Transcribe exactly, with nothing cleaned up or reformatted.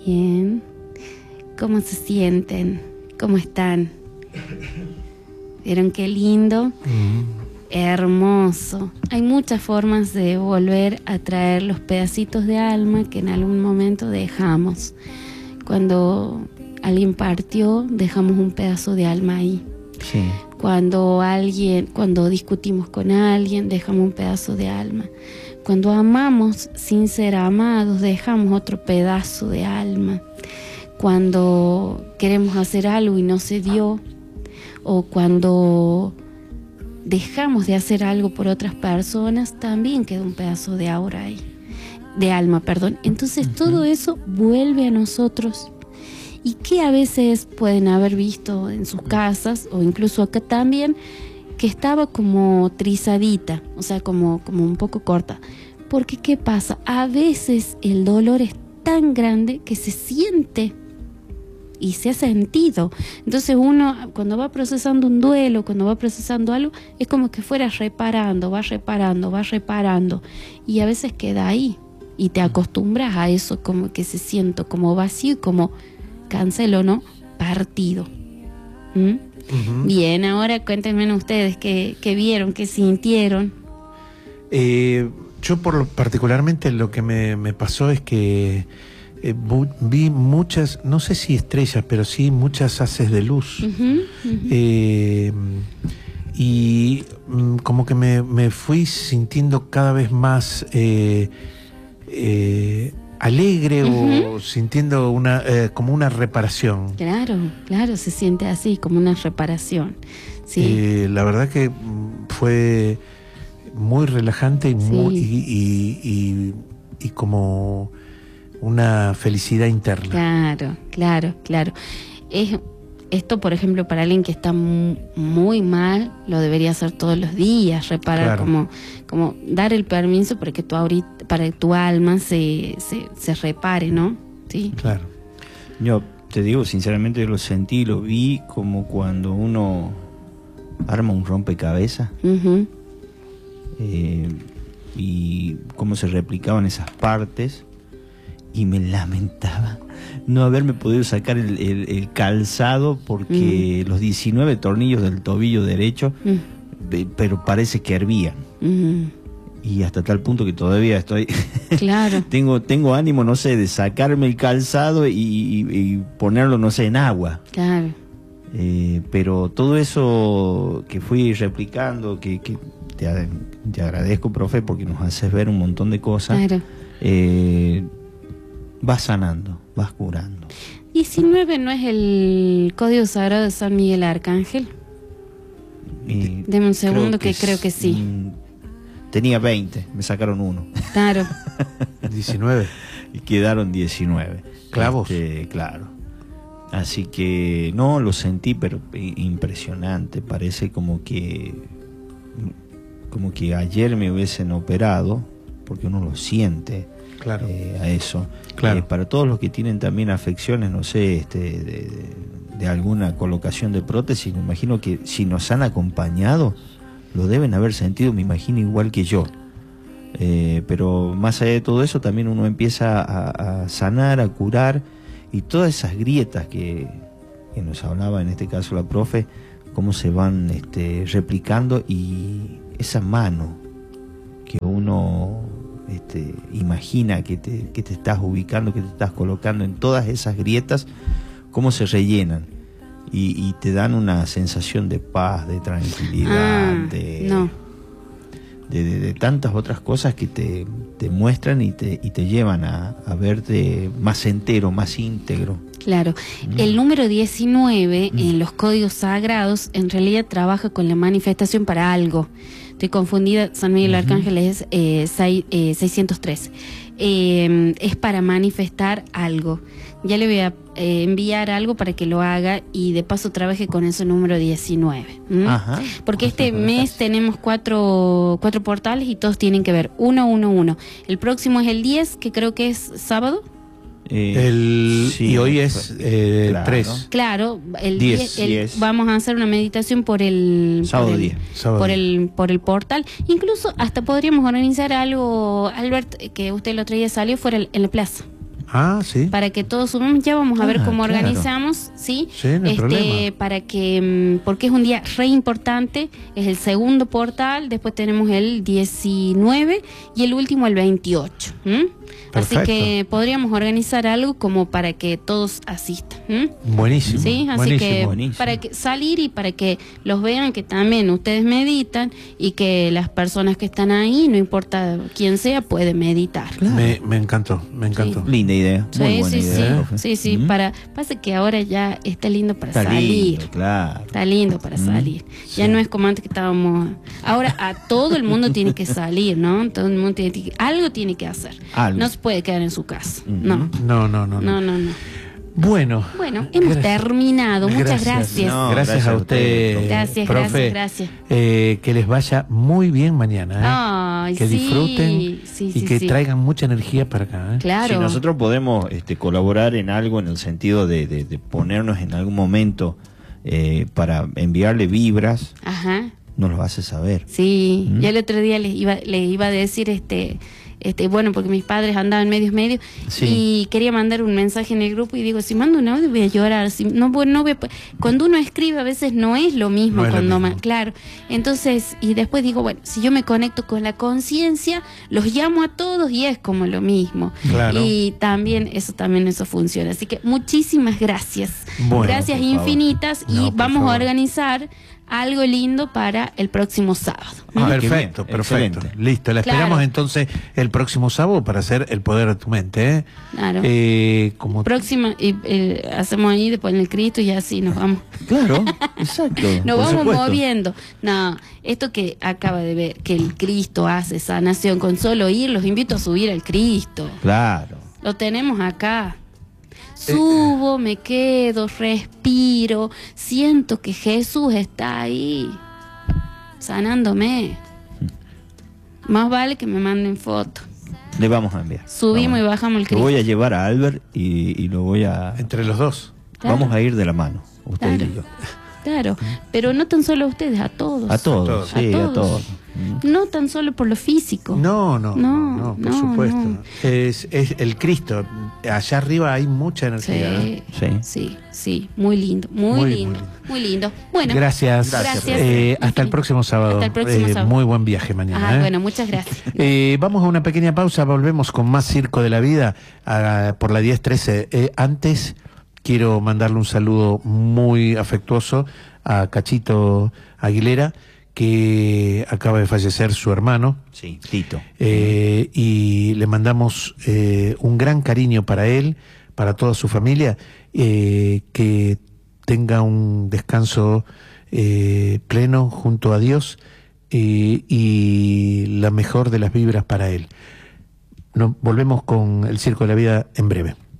Bien. ¿Cómo se sienten? ¿Cómo están? ¿Vieron qué lindo? Mm. Hermoso. Hay muchas formas de volver a traer los pedacitos de alma que en algún momento dejamos. Cuando alguien partió, dejamos un pedazo de alma ahí. Sí. Cuando alguien, cuando discutimos con alguien, dejamos un pedazo de alma. Cuando amamos sin ser amados, dejamos otro pedazo de alma. Cuando queremos hacer algo y no se dio, o cuando dejamos de hacer algo por otras personas, también queda un pedazo de aura ahí, de alma, perdón. Entonces uh-huh. todo eso vuelve a nosotros. Y que a veces pueden haber visto en sus casas, o incluso acá también, que estaba como trizadita, o sea, como, como un poco corta. Porque ¿qué pasa? A veces el dolor es tan grande que se siente y se ha sentido. Entonces uno, cuando va procesando un duelo, cuando va procesando algo, es como que fuera reparando, va reparando, va reparando. Y a veces queda ahí. Y te acostumbras a eso, como que se siente como vacío y como cancelo, ¿no? Partido. ¿Mm? Uh-huh. Bien, ahora cuéntenme ustedes qué, qué vieron, qué sintieron. Eh, yo por lo, particularmente lo que me, me pasó es que eh, bu, vi muchas, no sé si estrellas, pero sí muchas haces de luz. Uh-huh, uh-huh. Eh, y mm, como que me, me fui sintiendo cada vez más eh, eh, alegre uh-huh. o sintiendo una eh, como una reparación. Claro, claro, se siente así, como una reparación. Sí. Eh, la verdad que fue muy relajante y, sí. muy, y, y, y, y como una felicidad interna. Claro, claro, claro. Es, esto, por ejemplo, para alguien que está muy, muy mal, lo debería hacer todos los días, reparar, claro. como, como dar el permiso para que tu, ahorita, para que tu alma se, se, se repare, ¿no? Sí. Claro. Yo te digo, sinceramente, yo lo sentí, lo vi como cuando uno arma un rompecabezas. Uh-huh. eh, y cómo se replicaban esas partes. Y me lamentaba no haberme podido sacar el, el, el calzado porque mm. los diecinueve tornillos del tobillo derecho, mm. pero parece que hervían. Mm. Y hasta tal punto que todavía estoy... Claro. tengo, tengo ánimo, no sé, de sacarme el calzado y, y, y ponerlo, no sé, en agua. Claro. Eh, pero todo eso que fui replicando, que, que te, te agradezco, profe, porque nos haces ver un montón de cosas. Claro. Eh, vas sanando, vas curando. diecinueve no es el código sagrado de San Miguel Arcángel. Y Deme un segundo, creo que, que creo que sí. Mm, tenía veinte, me sacaron uno. Claro. diecinueve. Y quedaron diecinueve. Clavos. Este, claro. Así que no, lo sentí, pero impresionante. Parece como que como que ayer me hubiesen operado, porque uno lo siente. Claro. Eh, a eso. Claro. Eh, para todos los que tienen también afecciones, no sé, este, de, de, de alguna colocación de prótesis, me imagino que si nos han acompañado, lo deben haber sentido, me imagino, igual que yo. Eh, pero más allá de todo eso, también uno empieza a, a sanar, a curar, y todas esas grietas que, que nos hablaba, en este caso la profe, cómo se van este, replicando, y esa mano que uno... Este, imagina que te, que te estás ubicando, que te estás colocando en todas esas grietas, cómo se rellenan y, y te dan una sensación de paz, de tranquilidad, ah, de, no. de, de, de tantas otras cosas que te, te muestran y te, y te llevan a, a verte más entero, más íntegro. Claro, mm. el número diecinueve mm. en los códigos sagrados en realidad trabaja con la manifestación para algo. Estoy confundida, San Miguel uh-huh. Arcángel es eh, seis, eh, seiscientos tres. Eh, es para manifestar algo. Ya le voy a eh, enviar algo para que lo haga y de paso trabaje con ese número diecinueve. ¿Mm? Ajá. Porque este mes tenemos cuatro, cuatro portales y todos tienen que ver. Uno, uno, uno. El próximo es el diez, que creo que es sábado. Eh, el, sí, y hoy es eh, claro. tres. Claro, el diez, diez. Vamos a hacer una meditación por el sábado diez. Por el, por el portal. Incluso hasta podríamos organizar algo, Albert, que usted el otro día salió fuera en la plaza. Ah, sí. Para que todos sumemos, ya vamos a Ah, ver cómo claro. organizamos, ¿sí? Sí, no hay este, problema. para que, mm, porque es un día re importante, es el segundo portal, después tenemos el diecinueve y el último el veintiocho. ¿m? Así Perfecto. que podríamos organizar algo como para que todos asistan. ¿m? Buenísimo. Sí, así buenísimo. que buenísimo. para que salir y para que los vean que también ustedes meditan y que las personas que están ahí, no importa quién sea, puede meditar. Claro. Me, me encantó, me encantó. Linda idea, muy Sí, buena sí, idea, sí, profe. sí, sí, Mm. para, pasa que ahora ya está lindo para Está salir. lindo, claro. Está lindo para Mm, salir. Ya sí. no es como antes que estábamos. Ahora a todo el mundo tiene que salir, ¿no? Todo el mundo tiene que, algo tiene que hacer. Algo. No se puede quedar en su casa. Ujú. No. No, no, no, no. No, no, no. Bueno. Bueno, hemos Gracias. terminado. Muchas gracias. No, gracias, gracias a a usted, usted, Gracias, profe. gracias, gracias. Eh, que les vaya muy bien mañana. ¿eh? Ay, que sí, disfruten sí, y sí, que sí. traigan mucha energía para acá. ¿eh? Claro. Si nosotros podemos este, colaborar en algo en el sentido de, de- de ponernos en algún momento eh, para enviarle vibras, Ajá. nos lo hace saber. Sí, ¿Mm? yo el otro día les iba, les iba a decir, este, este, bueno, porque mis padres andaban medios medios Sí. y quería mandar un mensaje en el grupo y digo, si mando un audio voy a llorar, si no, voy- no voy a po- cuando uno escribe a veces no es lo mismo No es lo cuando mismo. ma- claro, entonces y después digo, bueno, si yo me conecto con la conciencia, los llamo a todos y es como lo mismo. Claro. Y también eso también eso funciona, así que muchísimas gracias. Bueno, gracias por favor. infinitas y No, por vamos favor. a organizar algo lindo para el próximo sábado. Ah, qué perfecto, bien, perfecto. excelente. Listo, la Claro. esperamos entonces el próximo sábado para hacer el poder de tu mente. ¿eh? Claro. Eh, como Próxima, y eh, hacemos ahí después en el Cristo y así nos vamos. Claro, exacto. Nos por vamos supuesto. moviendo. No, esto que acaba de ver, que el Cristo hace sanación con solo ir, los invito a subir al Cristo. Claro. Lo tenemos acá. Subo, me quedo, respiro, siento que Jesús está ahí, sanándome. Más vale que me manden fotos. Le vamos a enviar. Subimos Vamos. y bajamos el Lo Cristo. voy a llevar a Albert y, y lo voy a... entre los dos. Claro. Vamos a ir de la mano, usted Claro. y yo. Claro, pero no tan solo a ustedes, a todos. A todos, todos. sí, A a todos. todos. Mm. No tan solo por lo físico. No, no, no, No, no, por no, supuesto. no. Es, es el Cristo. Allá arriba hay mucha energía. ¿eh? Sí, Sí. sí, sí, muy lindo, muy, Muy, lindo, muy muy lindo. Bueno, Gracias. Gracias. Eh, hasta el próximo sábado. Hasta el próximo Eh, sábado. Muy buen viaje mañana. ah, ¿eh? bueno, muchas gracias. Eh, vamos a una pequeña pausa, volvemos con más Circo de la Vida a- por la diez trece. Eh, antes quiero mandarle un saludo muy afectuoso a Cachito Aguilera, que acaba de fallecer su hermano, Sí, Tito. eh, y le mandamos eh, un gran cariño para él, para toda su familia, eh, que tenga un descanso eh, pleno junto a Dios eh, y la mejor de las vibras para él. Nos volvemos con el Circo de la Vida en breve.